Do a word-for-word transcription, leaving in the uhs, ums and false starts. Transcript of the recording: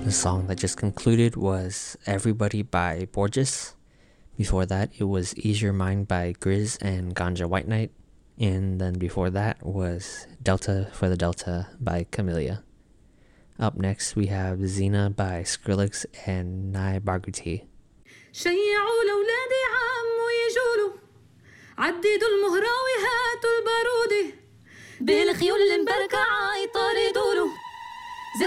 The song that just concluded was Everybody by Borges. Before that, it was Ease Your Mind by Grizz and Ganja White Knight. And then before that was Delta for the Delta by Camellia. Up next, we have Xena by Skrillex and Nai Barghouti. شيعوا لولادي عم ويجولوا عددوا المهرة وهاتوا البارودة بالخيول المبركعة يطاردوا